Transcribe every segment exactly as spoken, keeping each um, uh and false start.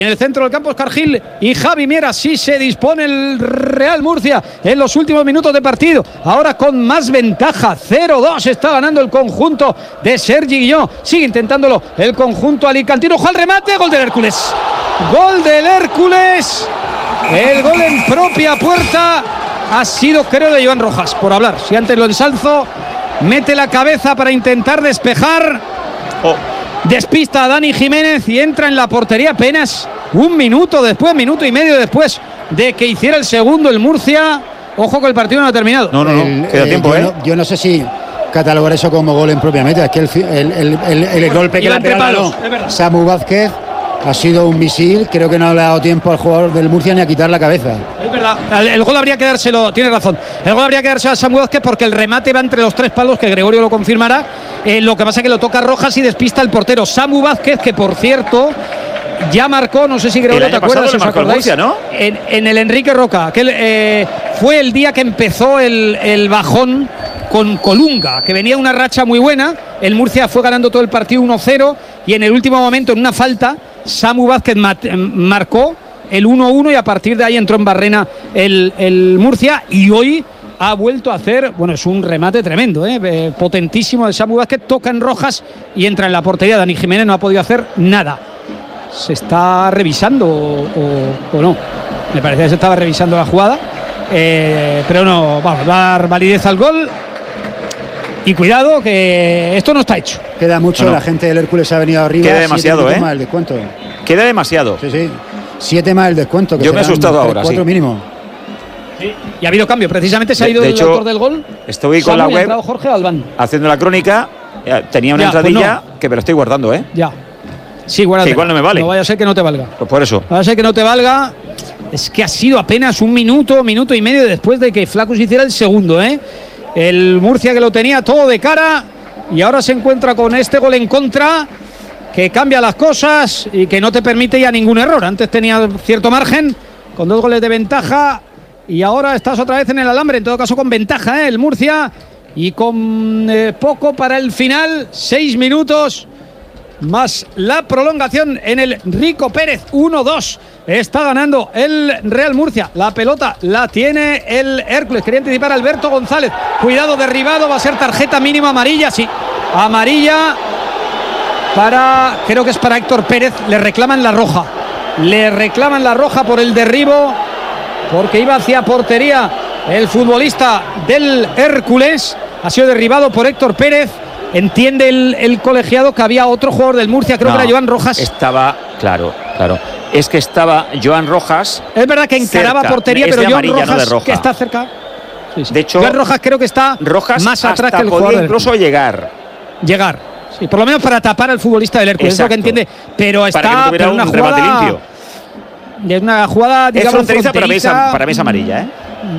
En el centro del campo Óscar Gil y Javi Mier. Así se dispone el Real Murcia en los últimos minutos de partido. Ahora con más ventaja, cero dos está ganando el conjunto de Sergi Guillón. Sigue intentándolo el conjunto alicantino. Ojo al remate, gol del Hércules. Gol del Hércules. El gol en propia puerta ha sido, creo, de Joan Rojas, por hablar. Si antes lo ensalzo, mete la cabeza para intentar despejar. Oh. Despista a Dani Jiménez y entra en la portería apenas un minuto después, minuto y medio después de que hiciera el segundo el Murcia. Ojo que el partido no ha terminado. No, no, no, el, queda eh, tiempo, yo ¿eh? No, yo no sé si catalogar eso como gol en propia meta. Es que el, el, el, el, el golpe que le ha pegado Samu Vázquez ha sido un misil. Creo que no le ha dado tiempo al jugador del Murcia ni a quitar la cabeza. Es verdad, el, el gol habría que dárselo, tiene razón. El gol habría que dárselo a Samu Vázquez porque el remate va entre los tres palos, que Gregorio lo confirmará. Eh, lo que pasa es que lo toca Rojas y despista el portero. Samu Vázquez, que por cierto ya marcó, no sé si Gregorio te acuerdas, si os acordáis, Murcia, ¿no? en, en el Enrique Roca, que eh, fue el día que empezó el, el bajón con Colunga, que venía una racha muy buena. El Murcia fue ganando todo el partido uno cero y en el último momento, en una falta, Samu Vázquez marcó el uno uno y a partir de ahí entró en barrena el, el Murcia, y hoy ha vuelto a hacer, bueno, es un remate tremendo, ¿eh? Eh, potentísimo de Samu Vázquez, toca en Rojas y entra en la portería. Dani Jiménez no ha podido hacer nada. ¿Se está revisando o, o, o no? Me parecía que se estaba revisando la jugada, eh, pero no, vamos, va a dar validez al gol. Y cuidado que esto no está hecho. Queda mucho, no, no. La gente del Hércules ha venido arriba. Queda demasiado, ¿eh? Más el descuento. Queda demasiado. Sí, sí. Siete más el descuento. Que yo me he asustado ahora, cuatro sí. mínimo. Sí. Y ha habido cambio. Precisamente se ha ido de, de el hecho, autor del gol. Estoy con Samu, la web Jorge Albán haciendo la crónica. Tenía una ya, entradilla pues no. que me lo estoy guardando, ¿eh? Ya. Sí, guárdate. Que igual no me vale. No vaya a ser que no te valga. Pues por eso. Vaya a ser que no te valga. Es que ha sido apenas un minuto, minuto y medio después de que Flacus hiciera el segundo, ¿eh? El Murcia, que lo tenía todo de cara y ahora se encuentra con este gol en contra que cambia las cosas y que no te permite ya ningún error. Antes tenía cierto margen con dos goles de ventaja y ahora estás otra vez en el alambre, en todo caso con ventaja, ¿eh? El Murcia, y con eh, poco para el final, seis minutos más la prolongación en el Rico Pérez. Uno dos está ganando el Real Murcia. La pelota la tiene el Hércules. Quería anticipar a Alberto González. Cuidado, derribado. Va a ser tarjeta mínima amarilla. Sí, amarilla para, creo que es para Héctor Pérez. Le reclaman la roja. Le reclaman la roja por el derribo, porque iba hacia portería el futbolista del Hércules. Ha sido derribado por Héctor Pérez. Entiende el, el colegiado que había otro jugador del Murcia, creo no, que era Joan Rojas. Estaba, claro, claro. Es que estaba Joan Rojas. Es verdad que encaraba cerca, portería, pero Joan Rojas, no de Roja. Que está cerca. Sí, sí. De hecho, Joan Rojas creo que está Rojas más atrás que el podía jugador. Incluso llegar. Llegar. Sí, por lo menos para tapar al futbolista del Hércules, es lo que entiende. Pero está para que no pero una un jugada limpio. Es una jugada, digamos, es fronteriza, fronteriza. Para, mí es, para mí es amarilla, ¿eh?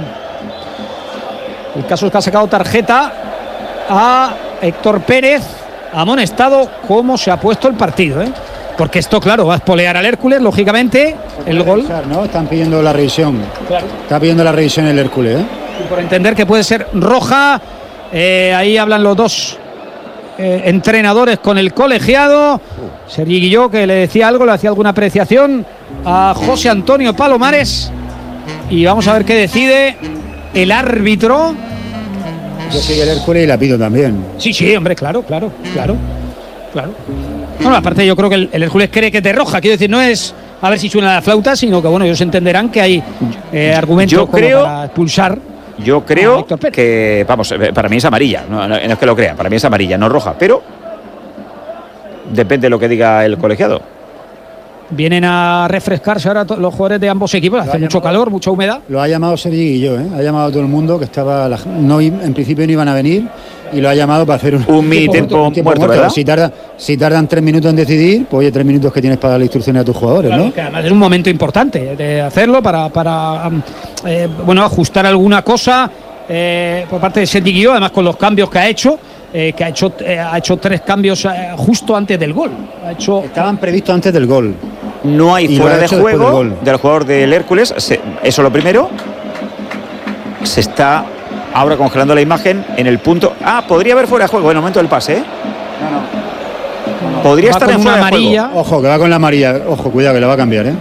El caso es que ha sacado tarjeta a Héctor Pérez. Amonestado. Cómo se ha puesto el partido, ¿eh? Porque esto, claro, va a espolear al Hércules, lógicamente. El gol. Revisar, ¿no? Están pidiendo la revisión. Claro. Está pidiendo la revisión el Hércules, ¿eh? Y por entender que puede ser roja. Eh, ahí hablan los dos eh, entrenadores con el colegiado. Sergi Guilló, que le decía algo, le hacía alguna apreciación a José Antonio Palomares. Y vamos a ver qué decide el árbitro. Yo soy el Hércules y la pido también. Sí, sí, hombre, claro, claro, claro, claro. Bueno, aparte yo creo que el, el Hércules cree que te roja. Quiero decir, no es a ver si suena la flauta, sino que, bueno, ellos entenderán que hay eh, argumentos yo creo, para expulsar. Yo creo que, vamos, para mí es amarilla. No, no, no es que lo crea, para mí es amarilla, no roja. Pero depende de lo que diga el colegiado. Vienen a refrescarse ahora los jugadores de ambos equipos. Hace mucho llamado, calor, mucha humedad. Lo ha llamado Sergi Guilló, ¿eh? Ha llamado a todo el mundo que estaba. La, no, en principio no iban a venir y lo ha llamado para hacer un, un mini tiempo, tiempo muerto, muerto. ¿Verdad? Si, tarda, si tardan tres minutos en decidir, pues oye, tres minutos que tienes para darle instrucciones a tus jugadores, claro, ¿no? Que además es un momento importante de hacerlo para, para eh, bueno, ajustar alguna cosa eh, por parte de Sergi Guilló, además con los cambios que ha hecho. Eh, que ha hecho, eh, ha hecho tres cambios eh, justo antes del gol. Ha hecho... Estaban previstos antes del gol. No hay fuera de juego del, del jugador del Hércules. Se, eso lo primero. Se está ahora congelando la imagen en el punto. Ah, podría haber fuera de juego en el momento del pase, ¿eh? No, no. no, no. Podría va estar con en una fuera de amarilla. juego. Ojo, que va con la amarilla. Ojo, cuidado, que la va a cambiar, ¿eh?